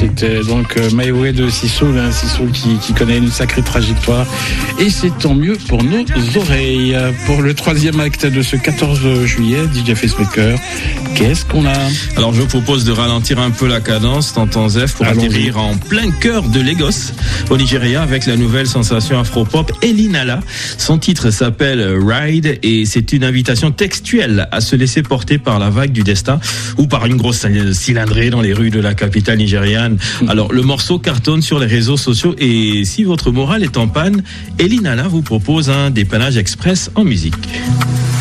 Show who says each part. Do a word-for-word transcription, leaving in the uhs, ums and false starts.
Speaker 1: c'était donc euh, My Way de Sissoul, hein, Sissoul qui, qui connaît une sacrée trajectoire. Et c'est tant mieux pour nos oreilles. Pour le troisième acte de ce quatorze juillet, D J Facemaker, qu'est-ce qu'on a?
Speaker 2: Alors je vous propose de ralentir un peu la cadence, tonton Zef, pour
Speaker 1: Allons-y.
Speaker 2: atterrir en plein cœur de Lagos, au Nigeria, avec la nouvelle sensation afro-pop Elinala. Son titre s'appelle Ride et c'est une invitation textuelle à se laisser porter par la vague du destin ou par une grosse cylindrée dans les rues de la capitale nigériane. Alors le morceau cartonne sur les réseaux sociaux et si votre morale est en panne, Elinala vous propose un dépannage express en musique.